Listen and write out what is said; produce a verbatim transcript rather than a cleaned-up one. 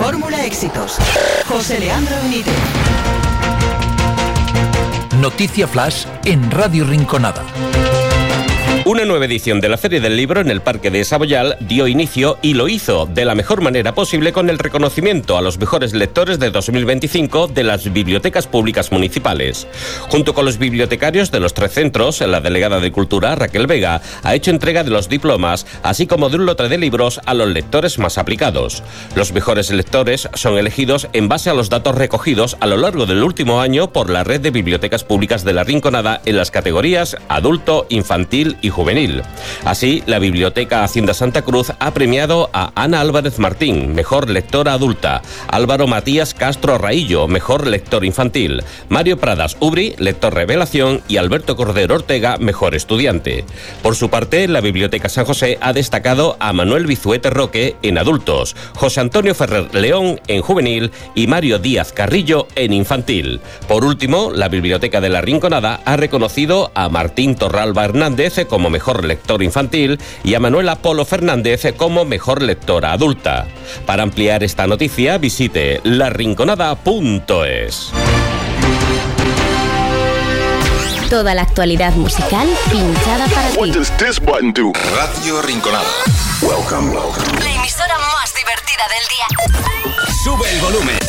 Fórmula Éxitos. José Leandro Benítez. Noticia Flash en Radio Rinconada. Una nueva edición de la Feria del Libro en el Parque de Saboyal dio inicio y lo hizo de la mejor manera posible con el reconocimiento a los mejores lectores de dos mil veinticinco de las bibliotecas públicas municipales. Junto con los bibliotecarios de los tres centros, la delegada de Cultura, Raquel Vega, ha hecho entrega de los diplomas, así como de un lote de libros a los lectores más aplicados. Los mejores lectores son elegidos en base a los datos recogidos a lo largo del último año por la Red de Bibliotecas Públicas de la Rinconada en las categorías adulto, infantil y juvenil. Así, la Biblioteca Hacienda Santa Cruz ha premiado a Ana Álvarez Martín, mejor lectora adulta, Álvaro Matías Castro Raillo, mejor lector infantil, Mario Pradas Ubri, lector revelación, y Alberto Cordero Ortega, mejor estudiante. Por su parte, la Biblioteca San José ha destacado a Manuel Bizuete Roque en adultos, José Antonio Ferrer León en juvenil y Mario Díaz Carrillo en infantil. Por último, la Biblioteca de la Rinconada ha reconocido a Martín Torralba Hernández como mejor lector infantil y a Manuela Polo Fernández como mejor lectora adulta. Para ampliar esta noticia, visite la rinconada punto es. Toda la actualidad musical pinchada para ti. What does this button do? Radio Rinconada. Welcome, welcome. La emisora más divertida del día. Sube el volumen.